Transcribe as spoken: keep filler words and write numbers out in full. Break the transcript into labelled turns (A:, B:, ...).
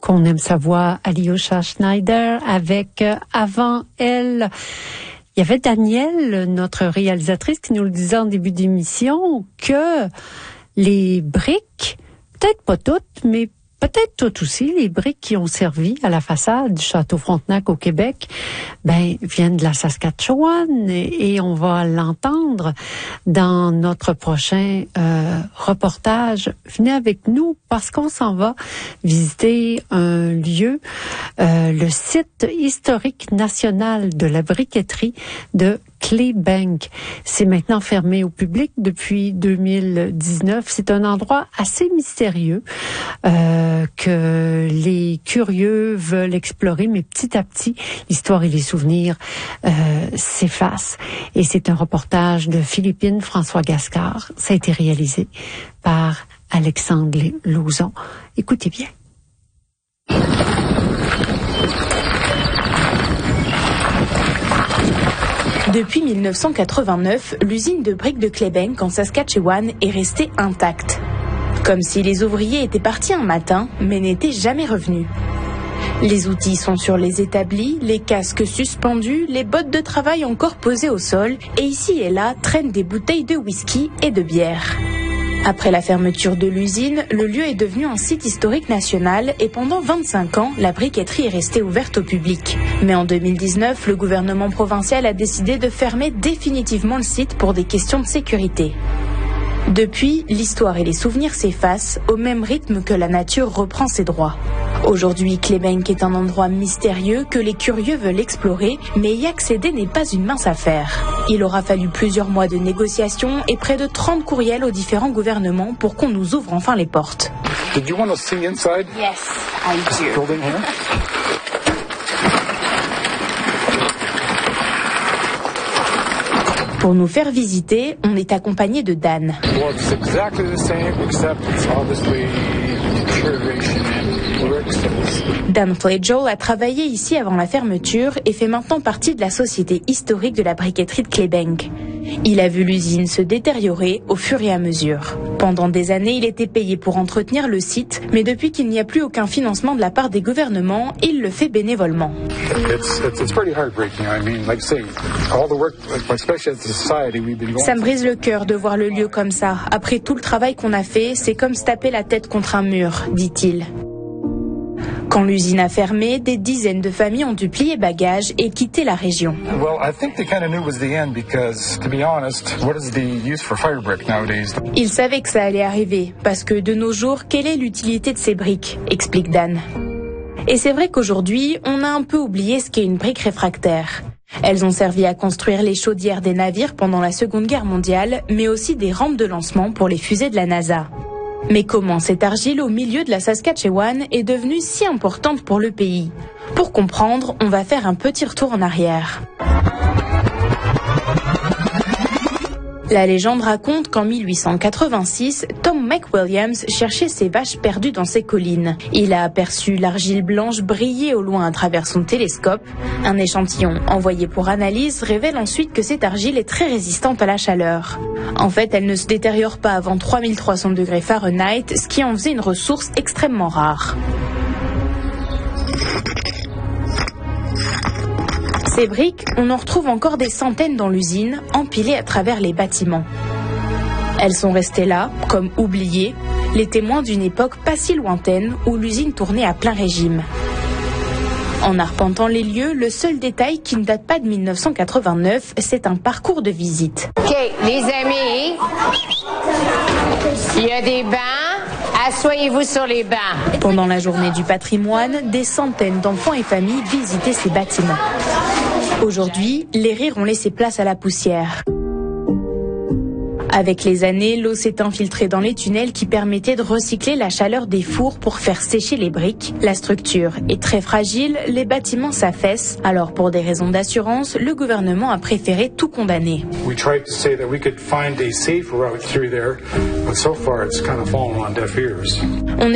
A: qu'on aime sa voix, Alyosha Schneider, avec euh, avant elle, il y avait Danielle, notre réalisatrice, qui nous le disait en début d'émission, que les briques, peut-être pas toutes, mais peut-être toutes aussi, les briques qui ont servi à la façade du Château Frontenac au Québec, ben, viennent de la Saskatchewan et, et on va l'entendre dans notre prochain euh, reportage. Venez avec nous parce qu'on s'en va visiter un lieu, euh, le site historique national de la briqueterie de Claybank. C'est maintenant fermé au public depuis deux mille dix-neuf. C'est un endroit assez mystérieux euh, que les curieux veulent explorer, mais petit à petit, l'histoire et les souvenirs euh, s'effacent. Et c'est un reportage de Philippine François Gascard. Ça a été réalisé par Alexandre Lauzon. Écoutez bien.
B: Depuis mille neuf cent quatre-vingt-neuf, l'usine de briques de Claybank en Saskatchewan est restée intacte. Comme si les ouvriers étaient partis un matin, mais n'étaient jamais revenus. Les outils sont sur les établis, les casques suspendus, les bottes de travail encore posées au sol, et ici et là traînent des bouteilles de whisky et de bière. Après la fermeture de l'usine, le lieu est devenu un site historique national et pendant vingt-cinq ans, la briqueterie est restée ouverte au public. Mais en deux mille dix-neuf, le gouvernement provincial a décidé de fermer définitivement le site pour des questions de sécurité. Depuis, l'histoire et les souvenirs s'effacent au même rythme que la nature reprend ses droits. Aujourd'hui, Claybank est un endroit mystérieux que les curieux veulent explorer, mais y accéder n'est pas une mince affaire. Il aura fallu plusieurs mois de négociations et près de trente courriels aux différents gouvernements pour qu'on nous ouvre enfin les portes.
C: Did you want to see inside?
B: Yes, I do.
C: This building here?
B: Pour nous faire visiter, on est accompagné de Dan.
C: Well, it's exactly the same, except it's obviously deterioration and bricks.
B: Dan Fledgel a travaillé ici avant la fermeture et fait maintenant partie de la société historique de la briqueterie de Claybank. Il a vu l'usine se détériorer au fur et à mesure. Pendant des années, il était payé pour entretenir le site, mais depuis qu'il n'y a plus aucun financement de la part des gouvernements, il le fait bénévolement. Ça me brise le cœur de voir le lieu comme ça. Après tout le travail qu'on a fait, c'est comme se taper la tête contre un mur, dit-il. Quand l'usine a fermé, des dizaines de familles ont dû plier bagages et quitter la région. Ils savaient que ça allait arriver, parce que de nos jours, quelle est l'utilité de ces briques, explique Dan. Et c'est vrai qu'aujourd'hui, on a un peu oublié ce qu'est une brique réfractaire. Elles ont servi à construire les chaudières des navires pendant la Seconde Guerre mondiale, mais aussi des rampes de lancement pour les fusées de la NASA. Mais comment cette argile au milieu de la Saskatchewan est devenue si importante pour le pays? Pour comprendre, on va faire un petit retour en arrière. La légende raconte qu'en mille huit cent quatre-vingt-six, Tom McWilliams cherchait ses vaches perdues dans ses collines. Il a aperçu l'argile blanche briller au loin à travers son télescope. Un échantillon envoyé pour analyse révèle ensuite que cette argile est très résistante à la chaleur. En fait, elle ne se détériore pas avant trois mille trois cents degrés Fahrenheit, ce qui en faisait une ressource extrêmement rare. Ces briques, on en retrouve encore des centaines dans l'usine, empilées à travers les bâtiments. Elles sont restées là, comme oubliées, les témoins d'une époque pas si lointaine où l'usine tournait à plein régime. En arpentant les lieux, le seul détail qui ne date pas de mille neuf cent quatre-vingt-neuf, c'est un parcours de visite.
D: OK, les amis, il y a des bancs. Asseyez-vous sur les bancs.
B: Pendant la journée du patrimoine, des centaines d'enfants et familles visitaient ces bâtiments. Aujourd'hui, les rires ont laissé place à la poussière. Avec les années, l'eau s'est infiltrée dans les tunnels qui permettaient de recycler la chaleur des fours pour faire sécher les briques. La structure est très fragile, les bâtiments s'affaissent. Alors pour des raisons d'assurance, le gouvernement a préféré tout condamner.
C: We tried to say that we could find a safe route through there, but so far it's kind of fallen on deaf ears.
B: On